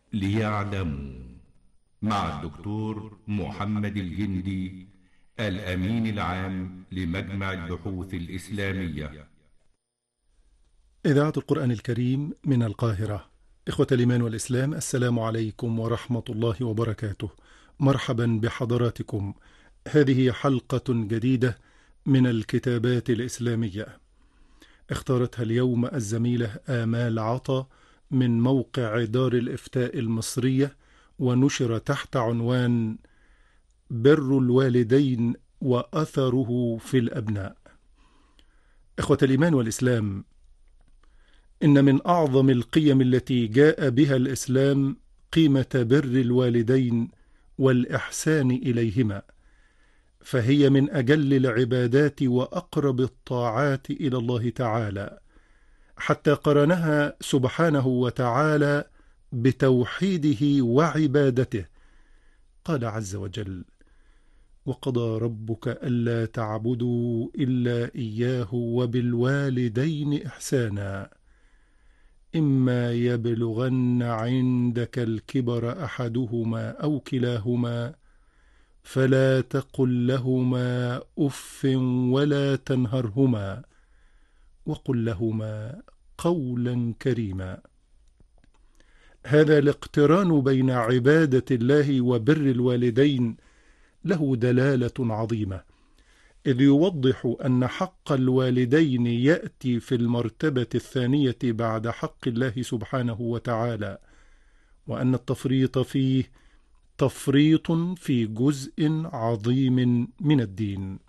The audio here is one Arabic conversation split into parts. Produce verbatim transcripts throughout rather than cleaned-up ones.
ليعلموا، مع الدكتور محمد الجندي، الأمين العام لمجمع البحوث الإسلامية. إذاعة القرآن الكريم من القاهرة. إخوة الإيمان والإسلام، السلام عليكم ورحمة الله وبركاته. مرحبا بحضراتكم. هذه حلقة جديدة من الكتابات الإسلامية، اختارتها اليوم الزميلة آمال عطا من موقع دار الإفتاء المصرية، ونشر تحت عنوان بر الوالدين وأثره في الأبناء. إخوة الإيمان والإسلام، إن من أعظم القيم التي جاء بها الإسلام قيمة بر الوالدين والإحسان إليهما، فهي من أجل العبادات وأقرب الطاعات إلى الله تعالى، حتى قرنها سبحانه وتعالى بتوحيده وعبادته. قال عز وجل: وقضى ربك ألا تعبدوا إلا إياه وبالوالدين إحسانا إما يبلغن عندك الكبر أحدهما أو كلاهما فلا تقل لهما أف ولا تنهرهما وقل لهما قولا كريما. هذا الاقتران بين عبادة الله وبر الوالدين له دلالة عظيمة، إذ يوضح أن حق الوالدين يأتي في المرتبة الثانية بعد حق الله سبحانه وتعالى، وأن التفريط فيه تفريط في جزء عظيم من الدين.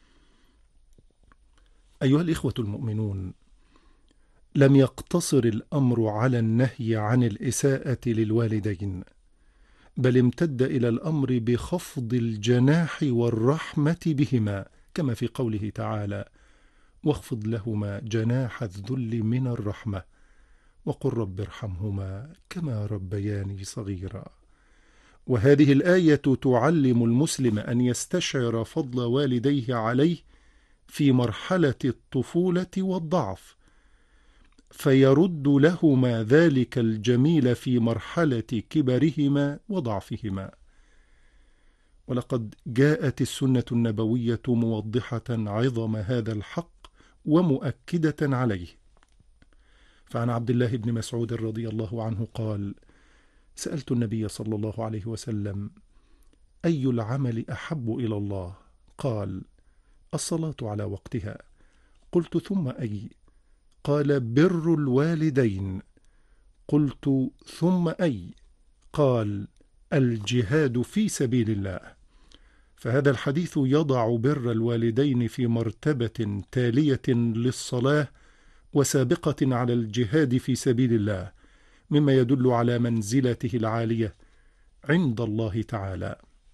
أيها الإخوة المؤمنون، لم يقتصر الأمر على النهي عن الإساءة للوالدين، بل امتد إلى الأمر بخفض الجناح والرحمة بهما، كما في قوله تعالى: واخفض لهما جناح الذل من الرحمة وقل رب ارحمهما كما ربياني صغيرا. وهذه الآية تعلم المسلم أن يستشعر فضل والديه عليه في مرحلة الطفولة والضعف، فيرد لهما ذلك الجميل في مرحلة كبرهما وضعفهما. ولقد جاءت السنة النبوية موضحة عظم هذا الحق ومؤكدة عليه. فعن عبد الله بن مسعود رضي الله عنه قال: سألت النبي صلى الله عليه وسلم: أي العمل أحب إلى الله؟ قال: الصلاة على وقتها. قلت: ثم أي؟ قال: بر الوالدين. قلت: ثم أي؟ قال: الجهاد في سبيل الله. فهذا الحديث يضع بر الوالدين في مرتبة تالية للصلاة وسابقة على الجهاد في سبيل الله، مما يدل على منزلته العالية عند الله تعالى.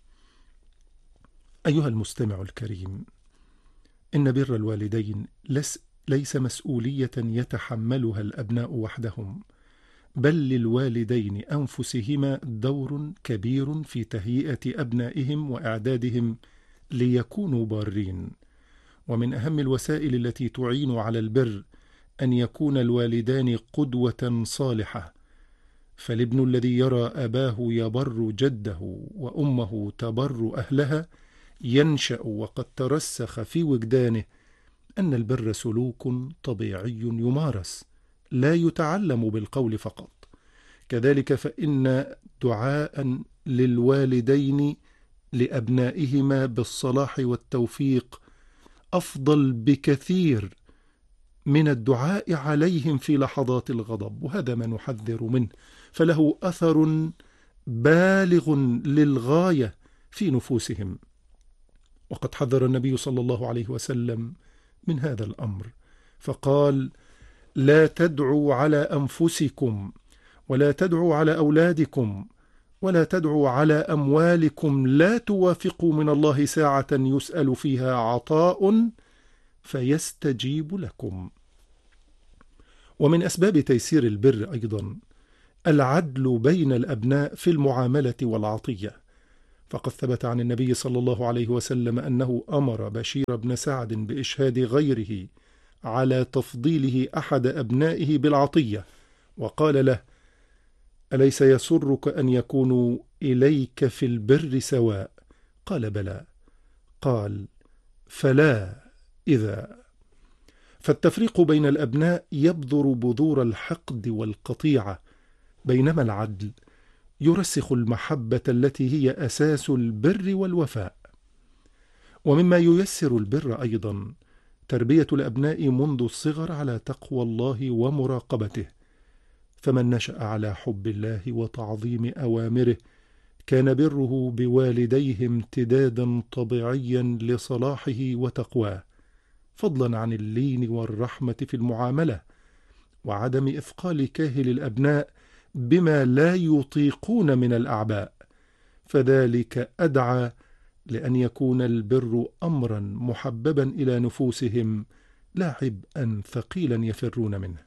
أيها المستمع الكريم، إن بر الوالدين ليس مسؤولية يتحملها الأبناء وحدهم، بل للوالدين أنفسهما دور كبير في تهيئة أبنائهم وإعدادهم ليكونوا بارين. ومن أهم الوسائل التي تعين على البر أن يكون الوالدان قدوة صالحة، فالابن الذي يرى أباه يبر جده وأمه تبر أهلها ينشأ وقد ترسخ في وجدانه أن البر سلوك طبيعي يمارس، لا يتعلم بالقول فقط. كذلك فإن دعاء للوالدين لأبنائهما بالصلاح والتوفيق أفضل بكثير من الدعاء عليهم في لحظات الغضب، وهذا ما نحذر منه، فله أثر بالغ للغاية في نفوسهم. وقد حذر النبي صلى الله عليه وسلم من هذا الأمر، فقال: لا تدعوا على أنفسكم ولا تدعوا على أولادكم ولا تدعوا على أموالكم لا توافقوا من الله ساعة يسأل فيها عطاء فيستجيب لكم. ومن أسباب تيسير البر أيضا العدل بين الأبناء في المعاملة والعطية، فقد ثبت عن النبي صلى الله عليه وسلم أنه أمر بشير بن سعد بإشهاد غيره على تفضيله أحد أبنائه بالعطية، وقال له: أليس يسرك أن يكونوا إليك في البر سواء؟ قال بلى. قال فلا إذا. فالتفريق بين الأبناء يبذر بذور الحقد والقطيعة، بينما العدل يرسخ المحبة التي هي أساس البر والوفاء. ومما ييسر البر أيضا تربية الأبناء منذ الصغر على تقوى الله ومراقبته، فمن نشأ على حب الله وتعظيم أوامره كان بره بوالديه امتدادا طبيعيا لصلاحه وتقواه، فضلا عن اللين والرحمة في المعاملة وعدم إثقال كاهل الأبناء بما لا يطيقون من الأعباء، فذلك أدعى لأن يكون البر أمرا محببا إلى نفوسهم لا عبئا ثقيلا يفرون منه.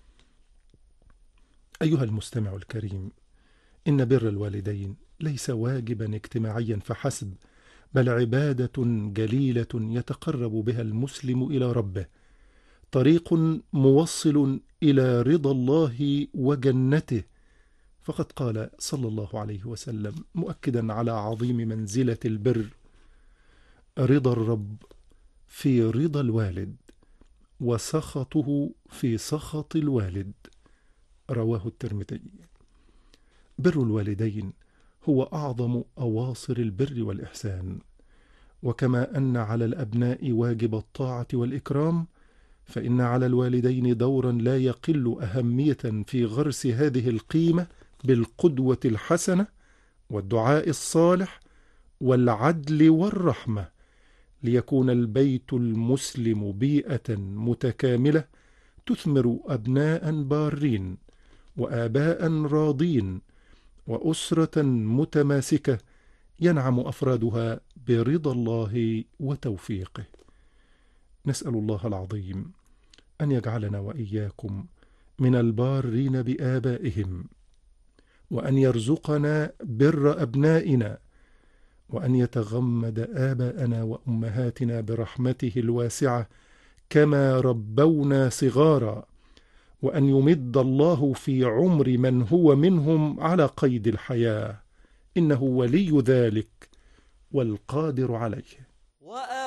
أيها المستمع الكريم، إن بر الوالدين ليس واجبا اجتماعيا فحسب، بل عبادة جليلة يتقرب بها المسلم إلى ربه، طريق موصل إلى رضا الله وجنته. فقد قال صلى الله عليه وسلم مؤكدا على عظيم منزلة البر: رضا الرب في رضا الوالد، وسخطه في سخط الوالد. رواه الترمذي. بر الوالدين هو أعظم أواصر البر والإحسان، وكما أن على الأبناء واجب الطاعة والإكرام، فإن على الوالدين دورا لا يقل أهمية في غرس هذه القيمة بالقدوة الحسنة والدعاء الصالح والعدل والرحمة، ليكون البيت المسلم بيئة متكاملة تثمر أبناء بارين وآباء راضين وأسرة متماسكة ينعم أفرادها برضا الله وتوفيقه. نسأل الله العظيم أن يجعلنا وإياكم من البارين بآبائهم، وأن يرزقنا بر أبنائنا، وأن يتغمد آباءنا وأمهاتنا برحمته الواسعة كما ربونا صغارا، وأن يمد الله في عمر من هو منهم على قيد الحياة، إنه ولي ذلك والقادر عليه.